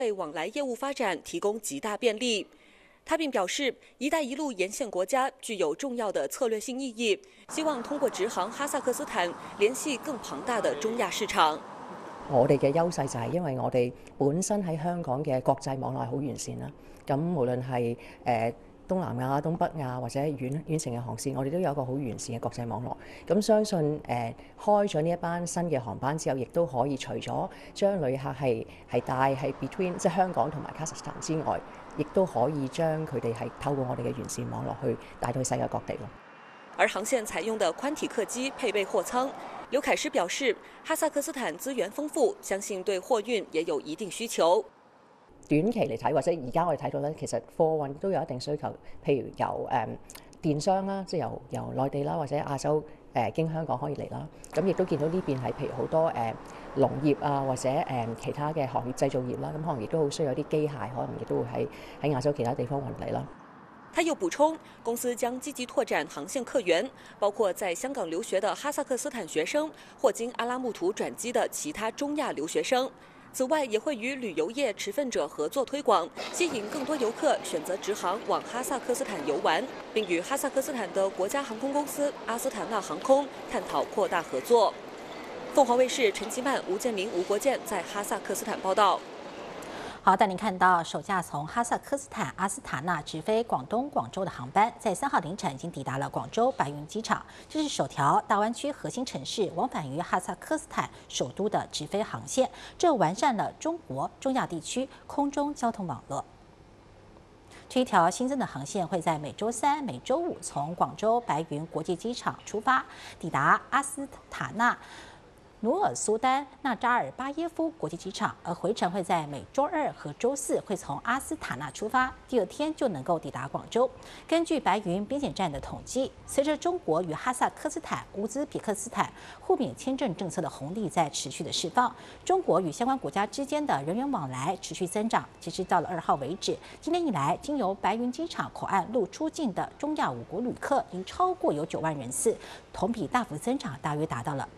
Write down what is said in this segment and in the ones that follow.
为往来业务发展提供极大便利。他并表示，“一帶一路”沿线国家具有重要的策略性意义，希望通过直航哈萨克斯坦，联系更庞大的中亚市场。 我哋嘅優勢就係因為我哋本身喺香港嘅國際網絡好完善啦。咁無論係東南亞、東北亞或者遠程嘅航線，我哋都有一個好完善嘅國際網絡。咁相信開咗呢一班新嘅航班之後，亦都可以除咗將旅客係帶係 between 即係香港同埋卡薩斯坦之外，亦都可以將佢哋係透過我哋嘅完善網絡去帶到去世界各地咯。 而航线采用的宽体客机配备货舱。刘凯诗表示，哈萨克斯坦資源豐富，相信對貨運也有一定需求。 短期嚟睇，或者而家我哋睇到咧，其實貨運都有一定需求，譬如由電商啦，即係由內地啦或者亞洲經香港可以嚟啦。咁亦都見到呢邊係譬如好多農業啊或者其他嘅行業製造業啦，咁可能亦都好需要有啲機械，可能亦都會喺亞洲其他地方運嚟啦。 他又補充，公司將積極拓展航線客源，包括在香港留學的哈薩克斯坦學生，或經阿拉木圖轉機的其他中亞留學生。此外，也會與旅遊業持份者合作推廣，吸引更多遊客選擇直航往哈薩克斯坦遊玩，並與哈薩克斯坦的國家航空公司阿斯塔納航空探討擴大合作。鳳凰衛視陳其曼、吳建明、吳國健在哈薩克斯坦報道。 好，带您看到首架从哈萨克斯坦阿斯塔纳直飞广东广州的航班，在3号凌晨已经抵达了广州白云机场。这是首条大湾区核心城市往返于哈萨克斯坦首都的直飞航线，这完善了中国中亚地区空中交通网络。这一条新增的航线会在每周3、每周5从广州白云国际机场出发，抵达阿斯塔纳努尔苏丹纳扎尔巴耶夫国际机场，而回程会在每周2和周4会从阿斯塔纳出发，第2天就能够抵达广州。根据白云边检站的统计，随着中国与哈萨克斯坦、乌兹别克斯坦互免签证政策的红利在持续的释放，中国与相关国家之间的人员往来持续增长。截至到了2号为止，今年以来经由白云机场口岸陆出境的中亚5国旅客已超过有9万人次，同比大幅增长，大约达到了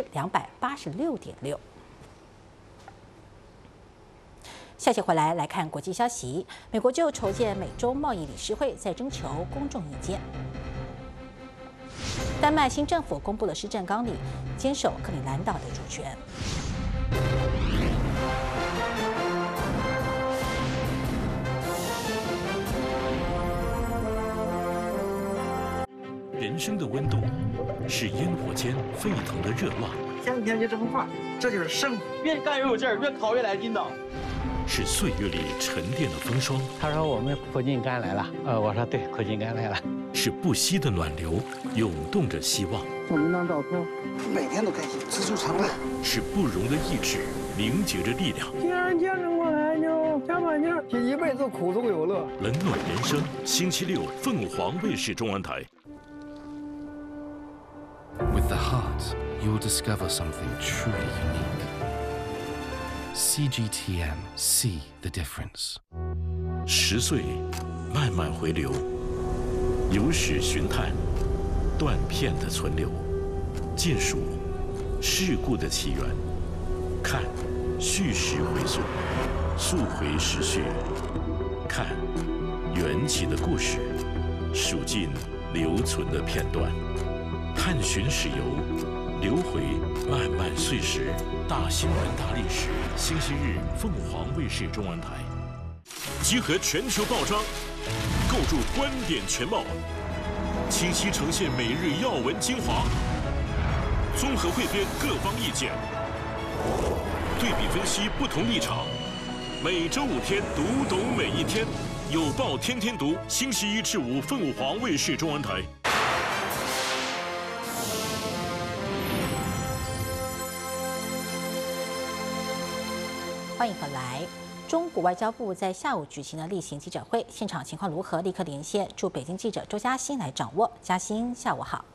286.6%。下期回来看国际消息，美国就筹建美洲贸易理事会在征求公众意见。丹麦新政府公布了施政纲领，坚守克里兰岛的主权。 人生的温度是烟火间沸腾的热浪， 天天就这么画，这就是生活。越干越有劲儿，越烤越来劲道。 是岁月里沉淀的风霜。 他说我们苦尽甘来了，我说对，苦尽甘来了。 是不息的暖流，涌动着希望。 送您张照片，每天都开心，知足常乐。 是不容的意志，凝结着力量。 既然见证过来就加把劲儿，这一辈子苦中有乐。 冷暖人生，星期6凤凰卫视中文台。 With the heart, you'll discover something truly unique. CGTN, see the difference. 10岁，慢慢回流，有史寻探，断片的存留，尽数事故的起源，看叙事回溯，溯回时序，看缘起的故事，数尽留存的片段。探寻史游，流回漫漫岁时，大新闻大历史。星期日，凤凰卫视中文台，集合全球报章，构筑观点全貌，清晰呈现每日要闻精华，综合汇编各方意见，对比分析不同立场。每周5天，读懂每一天，有报天天读。星期1至5，凤凰卫视中文台。 欢迎回来。中国外交部在下午举行了例行记者会，现场情况如何？立刻连线驻北京记者周嘉欣来掌握。嘉欣，下午好。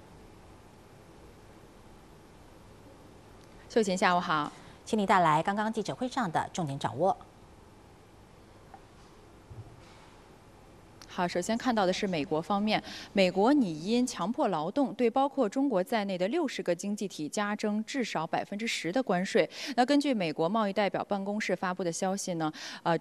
秀琴，下午好， 请你带来刚刚记者会上的重点掌握。 好，首先看到的是美国方面，美国拟因强迫劳动对包括中国在内的60个经济体加征至少10%的关税。那根据美国贸易代表办公室发布的消息呢，